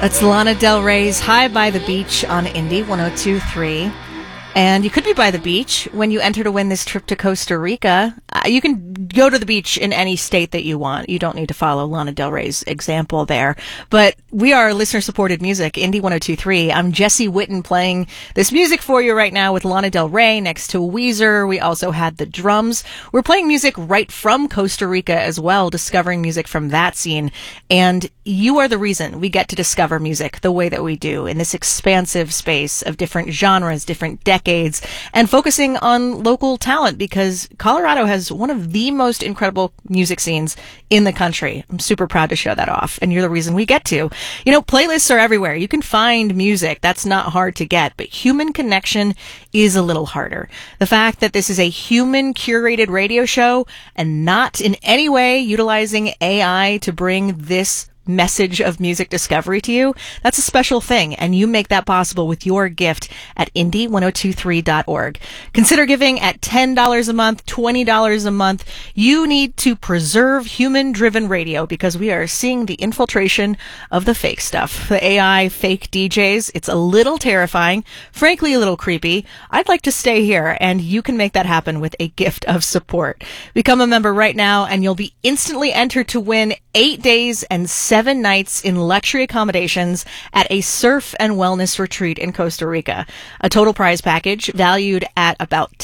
That's Lana Del Rey's High by the Beach on Indie 102.3. And you could be by the beach when you enter to win this trip to Costa Rica. You can go to the beach in any state that you want. You don't need to follow Lana Del Rey's example there. But we are listener-supported music, Indie 102.3. I'm Jesse Witten playing this music for you right now with Lana Del Rey next to Weezer. We also had the drums. We're playing music right from Costa Rica as well, discovering music from that scene. And you are the reason we get to discover music the way that we do in this expansive space of different genres, different decades, and focusing on local talent because Colorado has one of the most incredible music scenes in the country. I'm super proud to show that off, and you're the reason we get to. You know, playlists are everywhere. You can find music. That's not hard to get, but human connection is a little harder. The fact that this is a human curated radio show and not in any way utilizing AI to bring this message of music discovery to you, that's a special thing, and you make that possible with your gift at indie1023.org. Consider giving at $10 a month, $20 a month. You need to preserve human-driven radio because we are seeing the infiltration of the fake stuff. The AI fake DJs, it's a little terrifying, frankly a little creepy. I'd like to stay here, and you can make that happen with a gift of support. Become a member right now, and you'll be instantly entered to win 8 days and 7 nights in luxury accommodations at a surf and wellness retreat in Costa Rica. A total prize package valued at about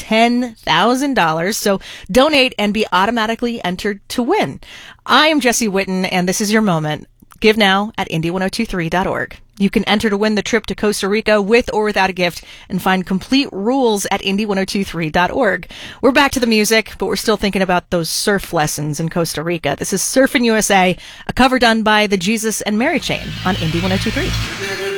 $10,000. So donate and be automatically entered to win. I am Jesse Witten, and this is your moment. Give now at indie1023.org. You can enter to win the trip to Costa Rica with or without a gift and find complete rules at indie1023.org. We're back to the music, but we're still thinking about those surf lessons in Costa Rica. This is Surfin' USA, a cover done by the Jesus and Mary Chain on Indie 102.3.